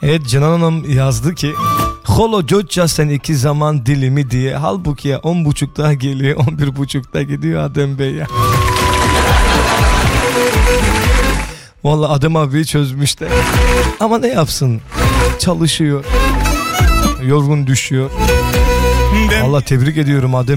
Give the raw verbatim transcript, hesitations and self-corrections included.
Evet, Canan Hanım yazdı ki Holo Coca sen iki zaman dilimi diye. Halbuki ya on buçukta geliyor, on bir buçukta gidiyor Adem Bey ya. Vallahi Adem abi çözmüş de. Ama ne yapsın? Çalışıyor. Yorgun düşüyor. Allah, tebrik ediyorum Adem.